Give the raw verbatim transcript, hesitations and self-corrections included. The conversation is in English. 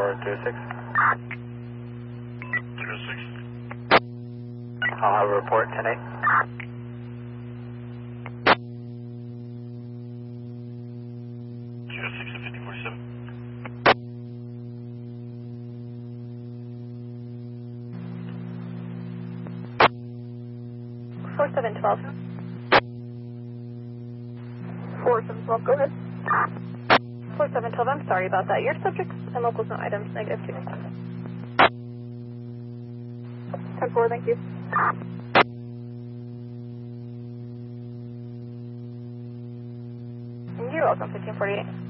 four two six. two six. I'll have a report ten eight. two six to fifty forty-seven. four seven one two. four seven one two, go ahead. four seven one two, I'm sorry about that. Your subjects and locals no items, negative two. ten four, thank you. You're welcome, fifteen forty-eight.